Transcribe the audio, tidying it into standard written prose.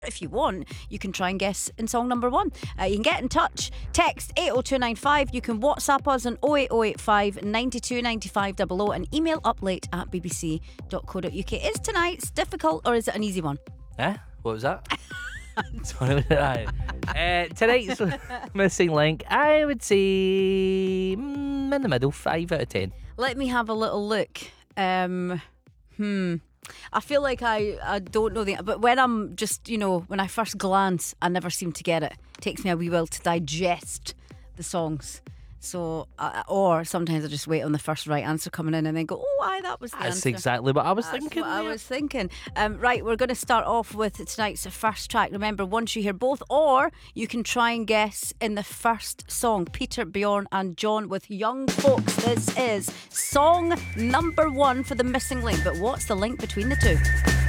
If you want, you can try and guess in song number one. You can get in touch. Text 80295. You can WhatsApp us on 08085 92 95 00 and email uplate@bbc.co.uk. Is tonight's difficult or is it an easy one? What was that? Tonight's missing link, I would say in the middle, 5 out of 10. Let me have a little look. I feel like I don't know but when I'm just, when I first glance, I never seem to get it. It takes me a wee while to digest the songs. So, or sometimes I just wait on the first right answer coming in and then go, oh, aye, that was the answer. That's exactly what I was thinking. What I was thinking. Right, we're going to start off with tonight's first track. Remember, once you hear both, or you can try and guess in the first song. Peter, Bjorn and John with Young Folks. This is song number one for the missing link. But what's the link between the two?